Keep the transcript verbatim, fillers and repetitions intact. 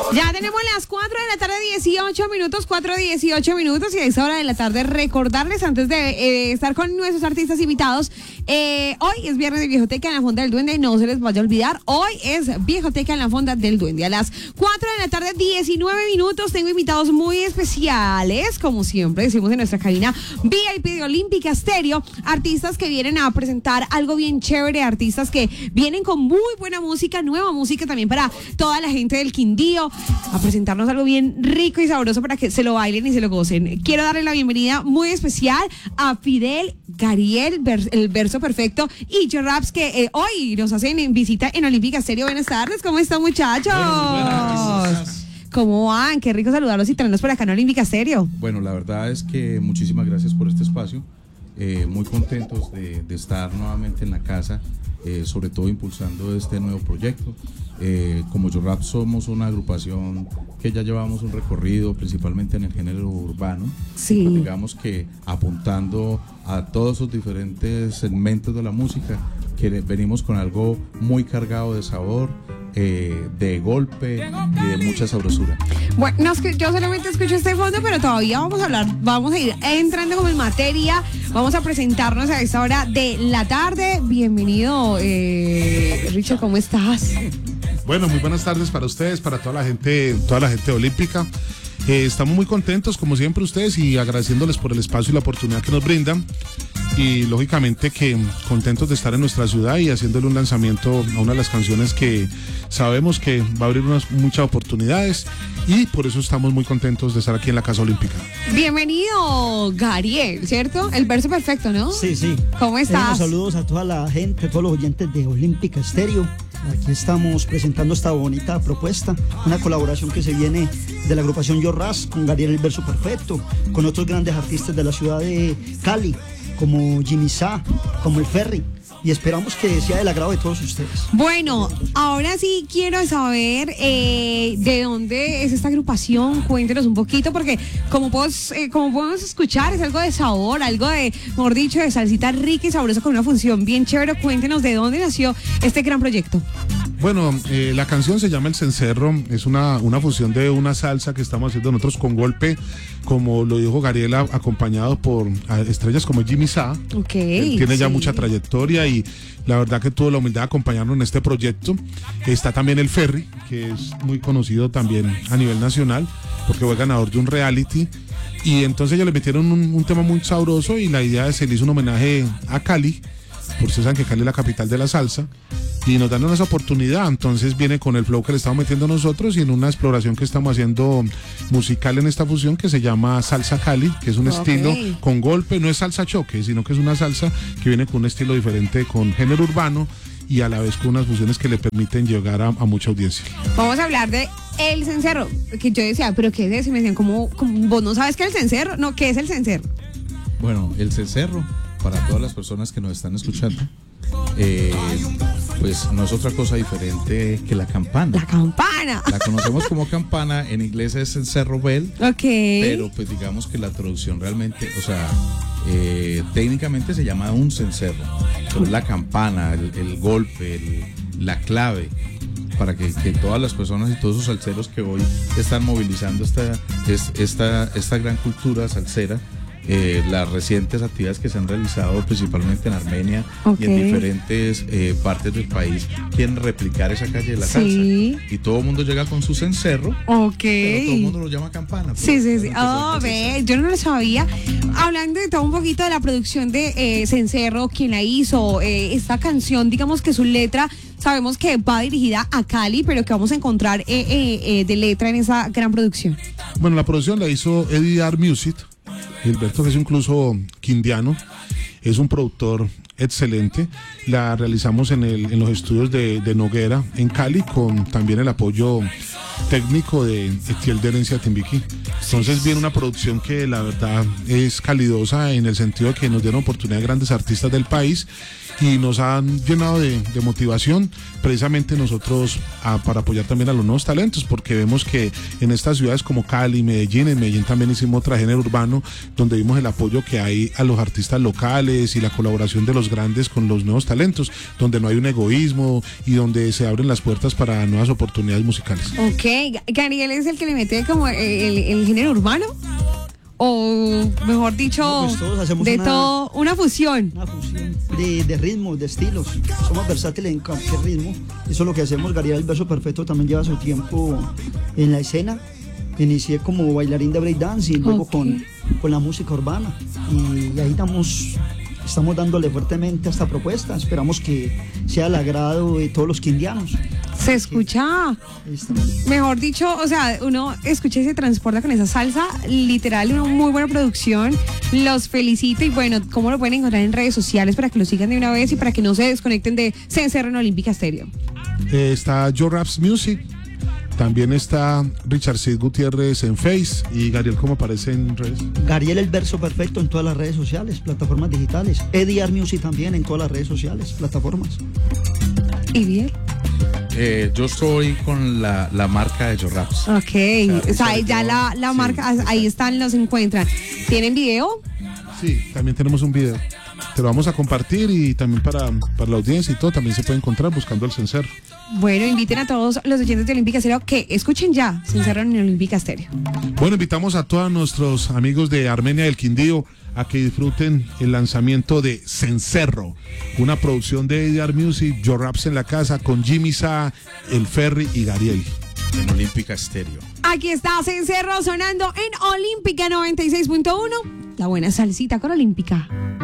Ya tenemos las cuatro de la tarde, dieciocho minutos, cuatro dieciocho minutos, y a esa hora de la tarde recordarles, antes de eh, estar con nuestros artistas invitados, eh, hoy es viernes de Viejoteca en la Fonda del Duende, no se les vaya a olvidar, hoy es Viejoteca en la Fonda del Duende, a las cuatro de la tarde, diecinueve minutos, tengo invitados muy especiales, como siempre decimos en nuestra cabina V I P de Olímpica Estéreo, artistas que vienen a presentar algo bien chévere, artistas que vienen con muy buena música, nueva música también para toda la gente del Quindío, a presentarnos algo bien rico y sabroso para que se lo bailen y se lo gocen. Quiero darle la bienvenida muy especial a Fidel, Gariel, el verso perfecto, y Joe Raps, que eh, hoy nos hacen visita en Olímpica Estéreo. Buenas tardes, ¿cómo están, muchachos? Bueno, buenas. ¿Cómo van? Qué rico saludarlos y tenerlos por acá en Olímpica Estéreo. Bueno, la verdad es que muchísimas gracias por este espacio. Eh, muy contentos de, de estar nuevamente en la casa, eh, sobre todo impulsando este nuevo proyecto. Eh, como Joe Rap somos una agrupación que ya llevamos un recorrido principalmente en el género urbano. Sí. Pues digamos que apuntando a todos esos diferentes segmentos de la música, que venimos con algo muy cargado de sabor, eh, de golpe y de mucha sabrosura. Bueno, no, es que yo solamente escucho este fondo, pero todavía vamos a hablar, vamos a ir entrando como en materia, vamos a presentarnos a esta hora de la tarde. Bienvenido, eh, Richard, ¿cómo estás? Bueno, muy buenas tardes para ustedes, para toda la gente, toda la gente olímpica. Eh, estamos muy contentos, como siempre, ustedes, y agradeciéndoles por el espacio y la oportunidad que nos brindan. Y lógicamente que contentos de estar en nuestra ciudad y haciéndole un lanzamiento a una de las canciones que sabemos que va a abrir unas muchas oportunidades, y por eso estamos muy contentos de estar aquí en la Casa Olímpica. Bienvenido, Gariel, ¿cierto? El verso perfecto, ¿no? Sí, sí. ¿Cómo estás? Eh, saludos a toda la gente, a todos los oyentes de Olímpica Estéreo. Aquí estamos presentando esta bonita propuesta, una colaboración que se viene de la agrupación Joe Rap con Gariel el verso perfecto, con otros grandes artistas de la ciudad de Cali, como Jimmy Sa, como el Ferry, y esperamos que sea del agrado de todos ustedes. Bueno, ahora sí quiero saber eh, de dónde es esta agrupación. Cuéntenos un poquito, porque como, podemos, eh, como podemos escuchar, es algo de sabor, algo de, mejor dicho, de salsita rica y sabrosa con una función bien chévere. Cuéntenos de dónde nació este gran proyecto. Bueno, eh, la canción se llama El Cencerro, es una, una fusión de una salsa que estamos haciendo nosotros con golpe, como lo dijo Gariela, acompañado por estrellas como Jimmy Sa. Okay, Él tiene sí. ya mucha trayectoria y la verdad que tuvo la humildad de acompañarnos en este proyecto. Está también el Ferry, que es muy conocido también a nivel nacional, porque fue ganador de un reality. Y entonces ellos le metieron un, un tema muy sabroso, y la idea es que se le hizo un homenaje a Cali, por si saben que Cali es la capital de la salsa, y nos dan esa oportunidad. Entonces viene con el flow que le estamos metiendo nosotros y en una exploración que estamos haciendo musical en esta fusión que se llama Salsa Cali, que es un Okay. estilo con golpe, no es salsa choque, sino que es una salsa que viene con un estilo diferente, con género urbano y a la vez con unas fusiones que le permiten llegar a, a mucha audiencia. Vamos a hablar de El Cencerro, que yo decía, ¿pero qué es eso? Y me decían, ¿cómo, cómo vos no sabes qué es el cencerro? No, ¿qué es el cencerro? Bueno, el cencerro, para todas las personas que nos están escuchando, eh, pues no es otra cosa diferente que la campana. La campana. La conocemos como campana, en inglés es cencerro bell, Ok. pero pues digamos que la traducción realmente, o sea, eh, técnicamente se llama un cencerro, pero es la campana, el, el golpe, el, la clave, para que, que todas las personas y todos esos salseros que hoy están movilizando esta, es, esta, esta gran cultura salsera, Eh, las recientes actividades que se han realizado principalmente en Armenia, Okay. y en diferentes eh, partes del país, quieren replicar esa calle de la Sí. salsa, y todo el mundo llega con su cencerro, Ok. pero todo el mundo lo llama campana. Sí, pero- sí, sí. pero Oh, pues, ve, yo no lo sabía. Hablando de todo un poquito de la producción de eh, Cencerro, quien la hizo, eh, esta canción, digamos que su letra, sabemos que va dirigida a Cali, pero que vamos a encontrar eh, eh, eh, de letra en esa gran producción. Bueno, la producción la hizo Eddie Art Music, Gilberto, que es incluso quindiano, es un productor excelente. La realizamos en, el, en los estudios de, de Noguera, en Cali, con también el apoyo técnico de Etiel de Herencia Timbiquí. Entonces viene una producción que la verdad es calidosa, en el sentido de que nos dieron oportunidad a grandes artistas del país, y nos han llenado de, de motivación precisamente nosotros a, para apoyar también a los nuevos talentos, porque vemos que en estas ciudades como Cali, Medellín, en Medellín también hicimos otra género urbano, donde vimos el apoyo que hay a los artistas locales y la colaboración de los grandes con los nuevos talentos, donde no hay un egoísmo y donde se abren las puertas para nuevas oportunidades musicales. Ok, Gabriel es el que le mete como el, el género urbano, o mejor dicho, No, pues todos hacemos de una- todo, una fusión. Una fusión de, de ritmos, de estilos. Somos versátiles en cualquier ritmo. Eso es lo que hacemos. Gabriel el Verso Perfecto también lleva su tiempo en la escena. Inicié como bailarín de breakdance y luego Ok. con, con la música urbana. Y ahí damos, estamos dándole fuertemente a esta propuesta. Esperamos que sea al agrado de todos los quindianos. Se escucha, Ahí estamos. mejor dicho, o sea, uno escucha y se transporta con esa salsa, literal, una muy buena producción. Los felicito y bueno, ¿cómo lo pueden encontrar en redes sociales para que lo sigan de una vez y para que no se desconecten de Cencerro en Olímpica Estéreo? Eh, está Joe Raps Music, también está Richard Cid Gutiérrez en Face y Gabriel, ¿cómo aparece en redes? Gabriel el Verso Perfecto en todas las redes sociales, plataformas digitales. Eddie Art Music también en todas las redes sociales, plataformas. ¿Y bien? Eh, yo estoy con la, la marca de Jorraps. Ok, o sea, Richard, ya yo- la, la sí, marca, ahí están, los encuentran. ¿Tienen video? Sí, también tenemos un video. Te lo vamos a compartir y también para, para la audiencia y todo, también se puede encontrar buscando el Cencerro. Bueno, inviten a todos los oyentes de Olímpica Estéreo que escuchen ya Cencerro en Olímpica Estéreo. Bueno, invitamos a todos nuestros amigos de Armenia del Quindío a que disfruten el lanzamiento de Cencerro, una producción de Eddie Art Music, Joe Raps en la casa, con Jimmy Sa, El Ferry y Gabriel. En Olímpica Estéreo. Aquí está Cencerro sonando en Olímpica noventa y seis punto uno. La buena salsita con Olímpica.